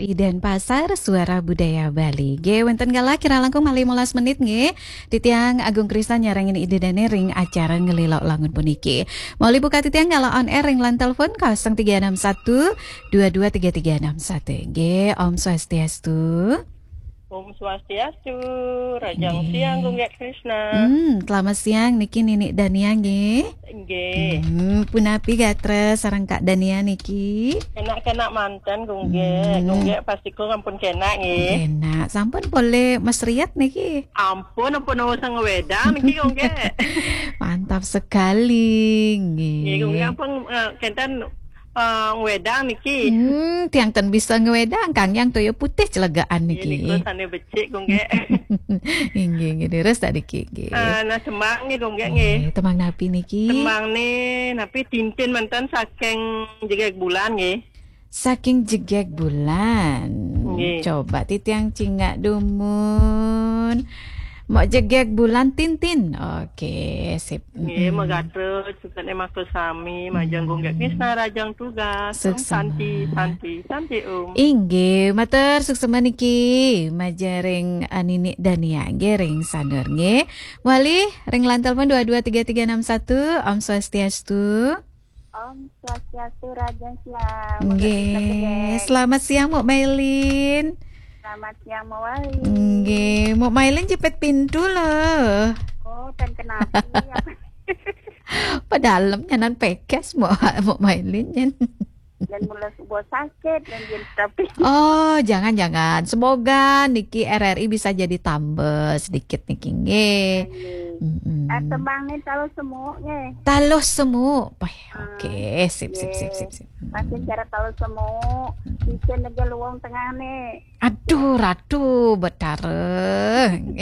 RRI Denpasar, Suara Budaya Bali. Ge wonten gala kira langkung 15 menit nge. Titiang Agung Krista nyarangin ide dan ring acara ngelilok langun puniki. Mau buka titiang gala on air ring lan telepon 0361 223361. Ge Om Swastiastu. Om Swastiastu, Rajang Siang Gunggak Krishna. Selamat siang Niki Nini Dania nge. Nggih. Punapi gatre sarang Kak Dania niki. Kenak mantan Gunggak pasti ko ampun kenak nggih. Enak, sampun boleh Mas Riyad niki. Ampun usang wedang niki Gunggak. Mantap sekali nggih. Nggih Gunggak ampun kenten wedang niki. Tiang ten bisa ngewedang Kang yang toyo putih celegaan niki. Niki sane becik Gunggak. Nggih deres tak niki nggih. Nah semang nggih Gunggak nggih. Temang napi niki. Temang nih napi tintin mantan saking jegek bulan nggih. Saking jegek bulan. Nggih. Coba titiang cingak dumun. Mau jegek bulan tintin. Oke, sip. Nggih, magatreut sukan emak sami majang Gunggak Krishna Rajang tugas. Santi Inggih, mater suksema niki majaring Nini Dania gering sander nggih. Wali ring lan telepon 223361 Om Swastiastu. Om Swastiastu Rajang Siang. Nggih, selamat siang Mbok Mailin. Selamat siang Mawali. Nggih, Mbok Mailin jepit pintu loh. Oh, dan kenapa? Padahal nyanan pekes Mbok Mailin nyen. Dan mulai sebuah sakit dan jadi tapi. Oh, jangan. Semoga niki RRI bisa jadi tambah sedikit niki nggih. Tembang nih taruh semuanya. Taluh semu. Oke, sip. Masih cara taruh semu. Bisa negara luang tengah nih. Aduh, ratu betareng.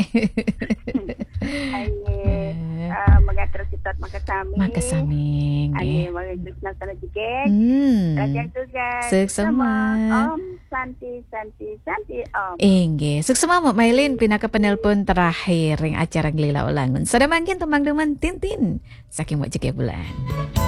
Aye, mengatur sitat Makasami. Aye, mengatur sana juga. Rajang tugas. Suksema. Om Santi Om. Inggih, suksema Mbak Mailin pindah ke penelpon terakhir yang acara Gelila Ulangun. Sada mangkin temang deman Tintin saking Mbak Jeki Bulan.